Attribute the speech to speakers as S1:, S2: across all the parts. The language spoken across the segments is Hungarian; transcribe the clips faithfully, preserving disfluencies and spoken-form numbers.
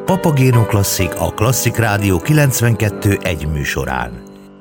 S1: Papagéno Klasszik, a Klasszik Rádió kilencvenkettő egy műsorán.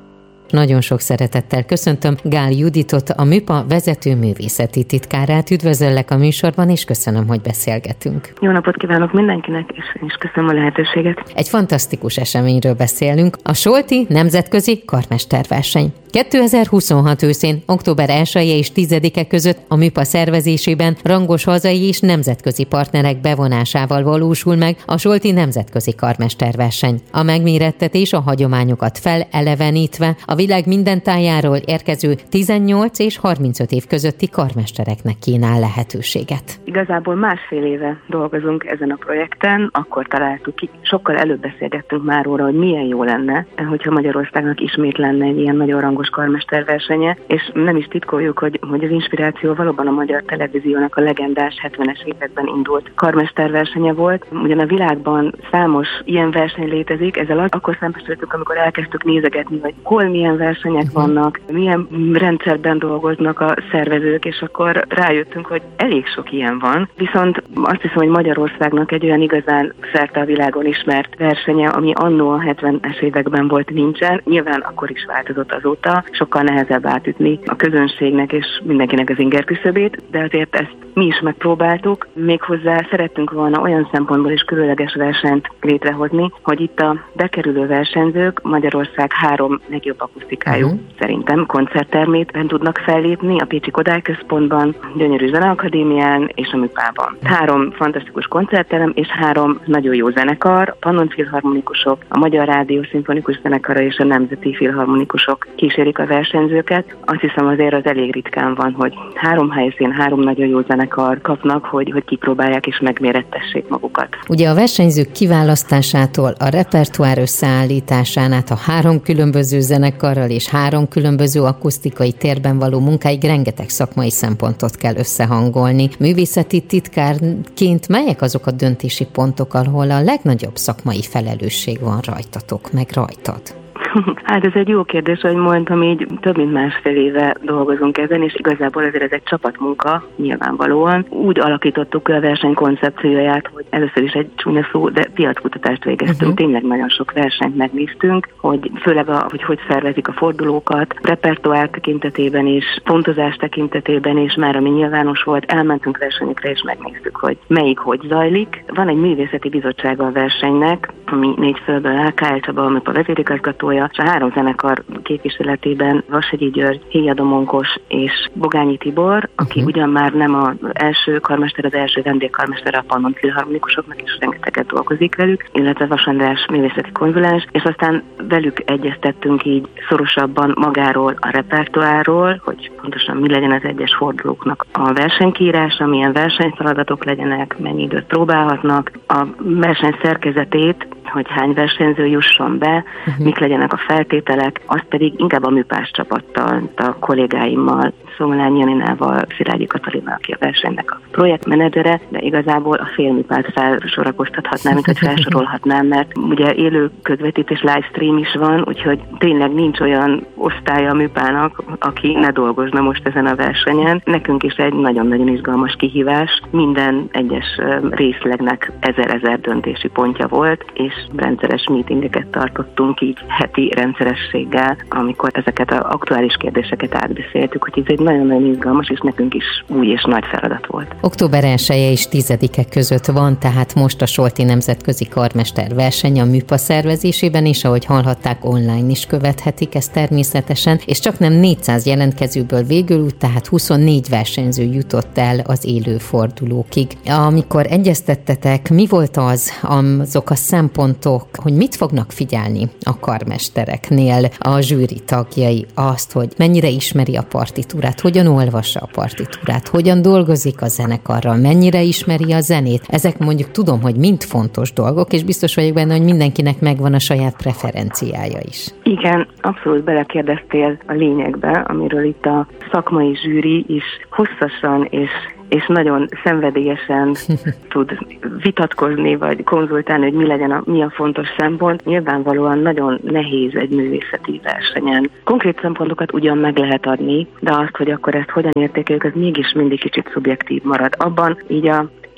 S2: Nagyon sok szeretettel köszöntöm Gál Juditot, a MÜPA vezető művészeti titkárát. Üdvözöllek a műsorban, és köszönöm, hogy beszélgetünk.
S3: Jó napot kívánok mindenkinek, és én is köszönöm a lehetőséget.
S2: Egy fantasztikus eseményről beszélünk, a Solti Nemzetközi Karmesterverseny. kétezer-huszonhat őszén, október elseje és tizedike között a MÜPA szervezésében rangos hazai és nemzetközi partnerek bevonásával valósul meg a Solti Nemzetközi Karmesterverseny. A megmérettetés a hagyományokat felelevenítve a világ minden tájáról érkező tizennyolc és harmincöt év közötti karmestereknek kínál lehetőséget.
S3: Igazából másfél éve dolgozunk ezen a projekten, akkor találtuk ki, sokkal előbb beszélgettünk már róla, hogy milyen jó lenne, hogyha Magyarországnak ismét lenne egy ilyen nagyon rangos karmesterversenye, és nem is titkoljuk, hogy, hogy az inspiráció valóban a magyar televíziónak a legendás hetvenes években indult karmesterversenye volt. Ugyan a világban számos ilyen verseny létezik, ezzel akkor szembesültünk, amikor elkezdtük nézegetni, hogy hol milyen versenyek uh-huh. vannak, milyen rendszerben dolgoznak a szervezők, és akkor rájöttünk, hogy elég sok ilyen van. Viszont azt hiszem, hogy Magyarországnak egy olyan igazán szerte a világon ismert versenye, ami annó a hetvenes években volt, nincsen. Nyilván akkor is változott azóta, sokkal nehezebb átütni a közönségnek és mindenkinek az inger küszöbét, de azért ezt mi is megpróbáltuk. Méghozzá szerettünk volna olyan szempontból is különleges versenyt létrehozni, hogy itt a bekerülő versenyzők Magyarország három legjobb akusztikájú uh-huh. szerintem koncerttermében tudnak fellépni, a Pécsi Kodály Központban, Gyönyörű Zeneakadémián és a MÜPában. Három fantasztikus koncertterem és három nagyon jó zenekar, a Pannon Filharmonikusok, a Magyar Rádió Szimfonikus Zenekara és a Nemzeti Filharmonikusok kísérik a versenyzőket. Azt hiszem azért az elég ritkán van, hogy három helyszín, három nagyon jó zenekar kapnak, hogy, hogy kipróbálják és megmérettessék magukat.
S2: Ugye a versenyzők kiválasztásától a repertoár összeállításán át a három különböző zenekarral és három különböző akusztikai térben való munkáig rengeteg szakmai szempontot kell összehangolni. Művészeti titkárként melyek azok a döntési pontok, ahol a legnagyobb szakmai felelősség van rajtatok, meg rajtad?
S3: Hát ez egy jó kérdés, hogy mondtam, így több mint másfél éve dolgozunk ezen, és igazából ezért ez egy csapatmunka, nyilvánvalóan. Úgy alakítottuk a verseny koncepcióját, hogy először is egy csúnya szó, de piackutatást végeztünk. Uh-huh. Tényleg nagyon sok versenyt megnéztünk, hogy főleg a, hogy hogy szervezik a fordulókat, repertoár tekintetében és pontozás tekintetében, és már ami nyilvános volt, elmentünk versenyekre és megnéztük, hogy melyik hogy zajlik. Van egy művészeti bizottsága a versenynek, ami négy főből áll, Kál Csaba, a MÜPA vezérigazgatója, és a három zenekar képviseletében Vassegyi György, Héja Domonkos és Bogányi Tibor, aki uh-huh. ugyan már nem az első karmester, az első vendégkarmester a Pannon Filharmonikusoknak, és rengeteget dolgozik velük, illetve Vas András művészeti konzulens, és aztán velük egyeztettünk így szorosabban magáról a repertoárról, hogy pontosan mi legyen az egyes fordulóknak a versenykírása, milyen versenyfeladatok legyenek, mennyi időt próbálhatnak, a verseny szerkezetét, hogy hány versenyző jusson be, uh-huh. mik legyenek a feltételek, azt pedig inkább a műpás csapattal, a kollégáimmal, Szomlány Janinával, Szilágyi Katalinnal, aki a versenynek a projektmenedzsere, de igazából a félműpát felsorakoztathatnám, mint hogy felsorolhatnám, mert ugye élő közvetítés, livestream is van, úgyhogy tényleg nincs olyan osztálya a műpának, aki ne dolgozna most ezen a versenyen. Nekünk is egy nagyon-nagyon izgalmas kihívás. Minden egyes részlegnek ezer-ezer döntési pontja volt, és rendszeres meetingeket tartottunk így heti rendszerességgel, amikor ezeket az aktuális kérdéseket átbeszéltük, hogy ez egy nagyon-nagyon izgalmas, és nekünk is új és nagy feladat volt.
S2: október elseje és tizedike között van, tehát most a Solti Nemzetközi Karmester verseny a MÜPA szervezésében, és ahogy hallhatták, online is követhetik ezt természetesen, és csak nem négyszáz jelentkezőből végül, tehát huszonnégy versenyző jutott el az élő fordulókig. Amikor egyeztettetek, mi volt az, azok a szempontok, hogy mit fognak figyelni a karmestereknél a zsűri tagjai, azt, hogy mennyire ismeri a partitúrát, hogyan olvassa a partitúrát, hogyan dolgozik a zenekarral, mennyire ismeri a zenét. Ezek mondjuk tudom, hogy mind fontos dolgok, és biztos vagyok benne, hogy mindenkinek megvan a saját preferenciája is.
S3: Igen, abszolút belekérdeztél a lényegbe, amiről itt a szakmai zsűri is hosszasan és és nagyon szenvedélyesen tud vitatkozni, vagy konzultálni, hogy mi legyen a, mi a fontos szempont. Nyilvánvalóan nagyon nehéz egy művészeti versenyen. Konkrét szempontokat ugyan meg lehet adni, de azt, hogy akkor ezt hogyan értékeljük, ez mégis mindig kicsit szubjektív marad. Abban így a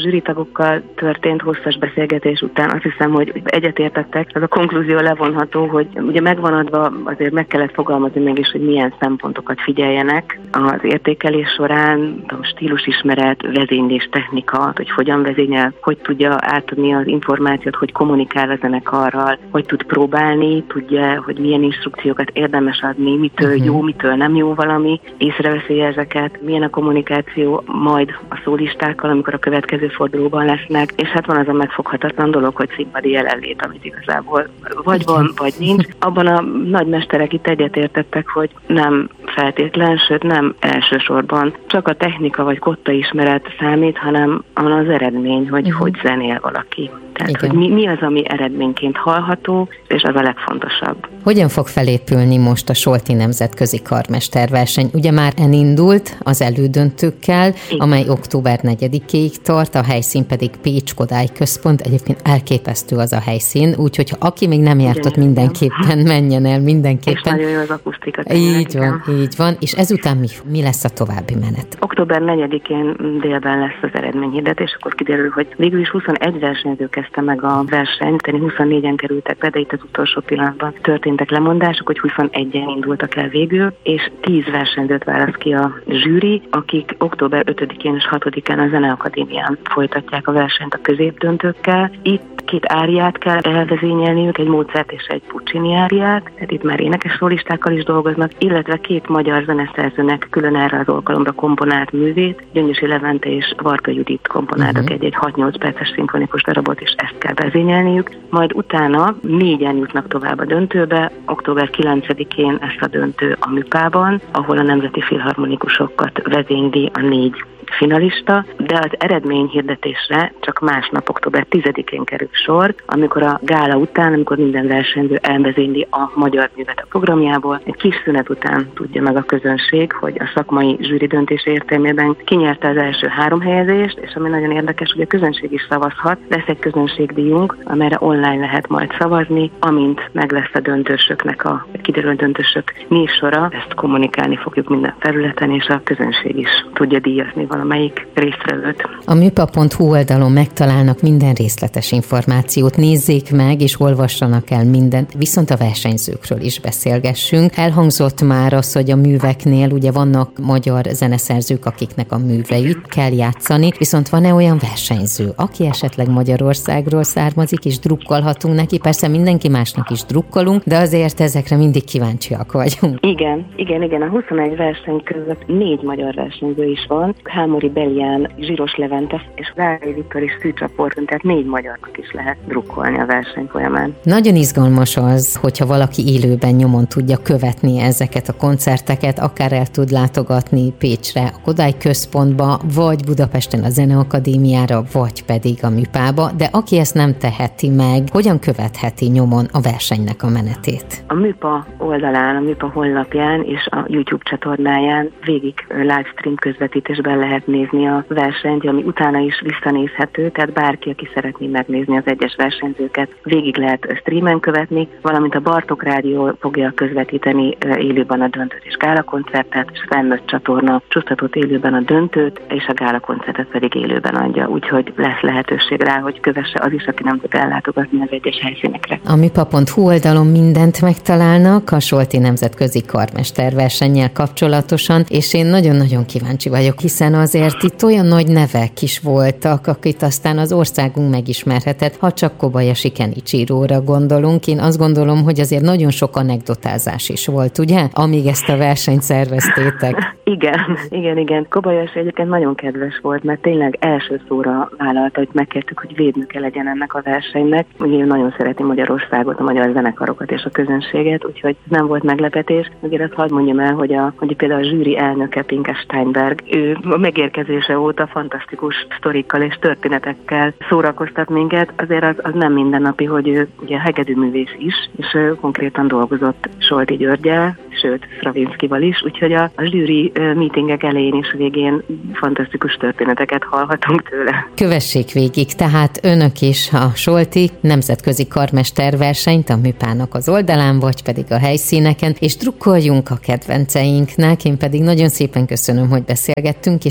S3: zsűritagokkal történt hosszas beszélgetés után azt hiszem, hogy egyetértettek. Az a konklúzió levonható, hogy ugye megvan adva, azért meg kellett fogalmazni meg is, hogy milyen szempontokat figyeljenek az értékelés során, a stílusismeret, vezénylés technika, hogy hogyan vezényel, hogy tudja átadni az információt, hogy kommunikál a zenekarral, hogy tud próbálni, tudja, hogy milyen instrukciókat érdemes adni, mitől uh-huh. jó, mitől nem jó valami, észreveszi ezeket, milyen a kommunikáció majd a szólistákkal, amikor a következő fordulóban lesznek, és hát van az a megfoghatatlan dolog, hogy színpadi jelenlét, amit igazából vagy van, vagy nincs. Abban a nagymesterek itt egyetértettek, hogy nem feltétlen, sőt nem elsősorban csak a technika vagy kotta ismeret számít, hanem az eredmény, hogy uh-huh. hogy zenél valaki. Tehát, hogy mi, mi az, ami eredményként hallható, és az a legfontosabb.
S2: Hogyan fog felépülni most a Solti Nemzetközi Karmesterverseny? Ugye már elindult az elődöntőkkel, igen. amely október negyedikéig tart, a helyszín pedig Pécs Kodály Központ. Egyébként elképesztő az a helyszín, úgyhogy ha aki még nem járt ott, mindenképpen menjen el, mindenképpen. És
S3: nagyon jó az akusztika.
S2: Így van, így van. És ezután mi, mi lesz a további menet?
S3: október negyedikén délben lesz az eredményhirdetés, akkor kiderül, hogy végül is huszonegy versenyző kezdte meg a versenyt, tehát huszonnégyen kerültek be, de itt az utolsó pillanatban történtek lemondások, hogy huszonegyen indultak el végül, és tíz versenyzőt választ ki a zsűri, akik október ötödikén és hatodikán a Zeneakadémián folytatják a versenyt a középdöntőkkel. Itt két áriát kell elvezényelniük, egy Mozart és egy Puccini áriát, tehát itt már énekes szólistákkal is dolgoznak, illetve két magyar zeneszerzőnek külön erre az alkalomra komponált művét, Gyöngyösi Levente és Varga Judit komponáltak uh-huh. egy-egy hat-nyolc perces szimfonikus darabot, és ezt kell vezényelniük. Majd utána négyen jutnak tovább a döntőbe, október kilencedikén ezt a döntő a Műpában, ahol a Nemzeti Filharmonikusokat vezényli a négy finalista, de az eredményhirdetésre csak másnap, október tizedikén kerül sor, amikor a gála után, amikor minden versenyző elvezényli a magyar művet a programjából, egy kis szünet után tudja meg a közönség, hogy a szakmai zsűri döntés értelmében kinyerte az első három helyezést, és ami nagyon érdekes, hogy a közönség is szavazhat, lesz egy közönségdíjunk, amelyre online lehet majd szavazni, amint meg lesz a döntősöknek a kiderült döntősök névsora, ezt kommunikálni fogjuk minden területen, és a közönség is tudja díjazni valamelyik résztvevőt.
S2: A műpa pont hu oldalon megtalálnak minden részletes információt, nézzék meg és olvassanak el mindent, viszont a versenyzőkről is beszélgessünk. Elhangzott már az, hogy a műveknél ugye vannak magyar zeneszerzők, akiknek a műveit kell játszani, viszont van-e olyan versenyző, aki esetleg Magyarországról származik, és drukkolhatunk neki, persze mindenki másnak is drukkolunk, de azért ezekre mindig kíváncsiak vagyunk.
S3: Igen, igen, igen, a huszonegy verseny között négy magyar versenyző is van, Hámori Belián, Zsiros Levente és Rágai Viktor és Szűcsaporton, tehát négy magyarnak is lehet drukkolni a verseny folyamán.
S2: Nagyon izgalmas az, hogyha valaki élőben nyomon tudja követni ezeket a koncerteket, akár el tud látogatni Pécsre, a Kodály Központba, vagy Budapesten a Zeneakadémiára, vagy pedig a Műpába, de aki ezt nem teheti meg, hogyan követheti nyomon a versenynek a menetét?
S3: A Műpa oldalán, a Műpa honlapján és a YouTube csatornáján végig livestream közvetítésben lehet nézni a versenyt, ami utána is visszanézhető, tehát bárki, aki szeretné megnézni az egyes versenyzőket, végig lehet streamen követni, valamint a Bartók Rádió fogja közvetíteni élőben a döntőt és gálakoncertet, és felnőtt csatorna csúsztatott élőben a döntőt, és a gálakoncertet pedig élőben adja, úgyhogy lesz lehetőség rá, hogy kövesse az is, aki nem tud ellátogatni az egyes helyszínekre.
S2: A műpa pont hu oldalon mindent megtalálnak a Solti Nemzetközi Karmesterversennyel kapcsolatosan, és én nagyon-nagyon kíváncsi vagyok, hiszen azért itt olyan nagy nevek is voltak, akit aztán az országunk megismerhetett, ha csak Kobayashi Kenichiróra gondolunk. Én azt gondolom, hogy azért nagyon sok anekdotázás is volt, ugye? Amíg ezt a versenyt szerveztétek.
S3: Igen, igen, igen. Kobayashi egyébként nagyon kedves volt, mert tényleg első szóra vállalta, hogy megkértük, hogy védnöke legyen ennek a versenynek. Ugye ő nagyon szereti Magyarországot, a magyar zenekarokat és a közönséget, úgyhogy nem volt meglepetés. Ugye azt hadd mondjam el, hogy, a, hogy például a zsűri elnöke Pinke Steinberg, ő a megérkezése óta fantasztikus sztorikkal és történetekkel szórakoztat minket. Azért az, az nem mindennapi, hogy ő ugye hegedűművész is, és ő konkrétan dolgozott Solti Györggyel, sőt Stravinszkival is, úgyhogy a, a zsűri meetingek elején és végén fantasztikus történeteket hallhatunk tőle.
S2: Kövessék végig, tehát önök is a Solti Nemzetközi Karmesterversenyt a Műpának az oldalán, vagy pedig a helyszíneken, és drukkoljunk a kedvenceinknek. Én pedig nagyon szépen köszönöm, hogy beszélgettünk, és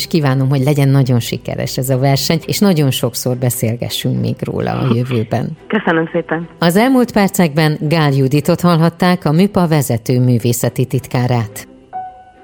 S2: kívánom, hogy legyen nagyon sikeres ez a verseny, és nagyon sokszor beszélgessünk még róla a jövőben.
S3: Köszönöm szépen.
S2: Az elmúlt percekben Gál Juditot hallhatták, a MÜPA vezető művészeti titkárát.